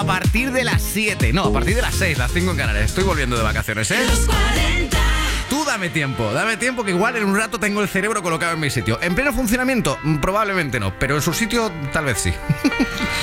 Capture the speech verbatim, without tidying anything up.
a partir de las siete. No, a partir de las seis, las cinco en Canarias. Estoy volviendo de vacaciones, ¿eh? Los cuarenta. Tú dame tiempo, dame tiempo que igual en un rato tengo el cerebro colocado en mi sitio. ¿En pleno funcionamiento? Probablemente no, pero en su sitio tal vez sí.